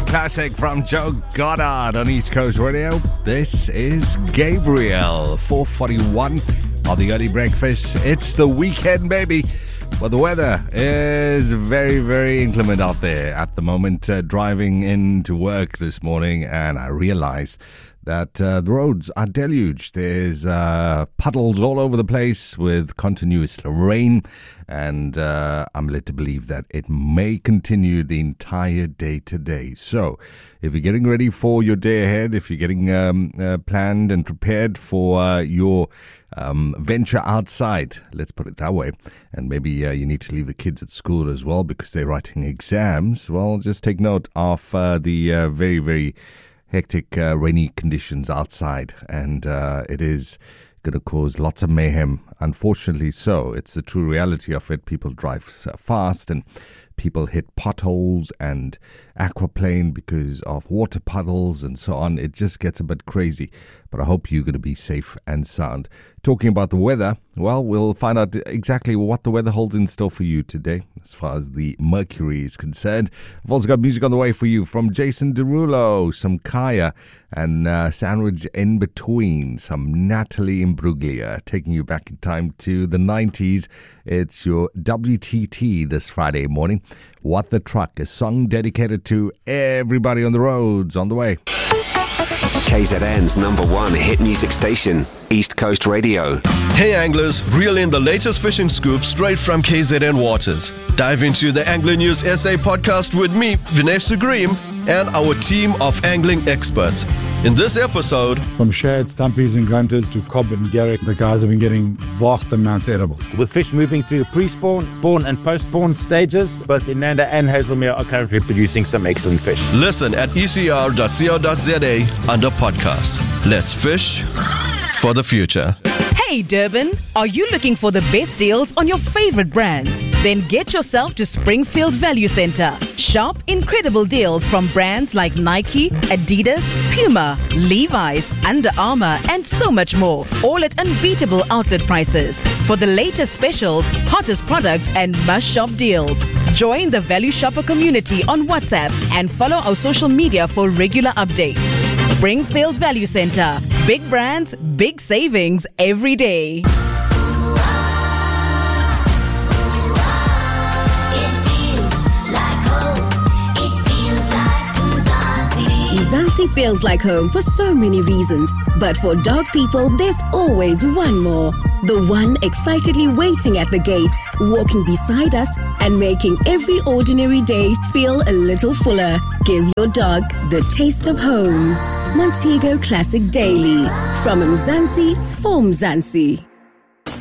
classic from Joe Goddard on East Coast Radio. This is Gabriel, 4:41 on the early breakfast. It's the weekend, baby. Well, the weather is very, very inclement out there at the moment. Driving into work this morning, and I realized that the roads are deluged. There's puddles all over the place with continuous rain, and I'm led to believe that it may continue the entire day today. So if you're getting ready for your day ahead, if you're getting planned and prepared for your venture outside, let's put it that way, and maybe you need to leave the kids at school as well because they're writing exams, well, just take note of the very, very hectic rainy conditions outside, and it is going to cause lots of mayhem. Unfortunately so. It's the true reality of it. People drive fast and people hit potholes and aquaplane because of water puddles and so on. It just gets a bit crazy, but I hope you're going to be safe and sound. Talking about the weather, well, we'll find out exactly what the weather holds in store for you today as far as the mercury is concerned. I've also got music on the way for you from Jason Derulo, some Kaya, and sandwich in between, some Natalie Imbruglia, taking you back in time to the 90s. It's your WTT this Friday morning. What the Truck, a song dedicated to everybody on the roads on the way. KZN's #1 hit music station, East Coast Radio. Hey anglers, reel in the latest fishing scoop straight from KZN Waters. Dive into the Angler News SA podcast with me, Vinay Sugreem, and our team of angling experts. In this episode, from shad, stumpies and grunters to cob and garrick, the guys have been getting vast amounts of edibles. With fish moving through the pre-spawn, spawn and post-spawn stages, both Inanda and Hazelmere are currently producing some excellent fish. Listen at ecr.co.za under podcast. Let's fish for the future. Hey Durban, are you looking for the best deals on your favorite brands? Then get yourself to Springfield Value Center. Shop incredible deals from brands like Nike, Adidas, Puma, Levi's, Under Armour, and so much more. All at unbeatable outlet prices. For the latest specials, hottest products, and must-shop deals. Join the Value Shopper community on WhatsApp and follow our social media for regular updates. Springfield Value Center. Big brands, big savings every day. Mzansi feels like home for so many reasons, but for dog people, there's always one more. The one excitedly waiting at the gate, walking beside us, and making every ordinary day feel a little fuller. Give your dog the taste of home. Montego Classic Daily. From Mzansi for Mzansi.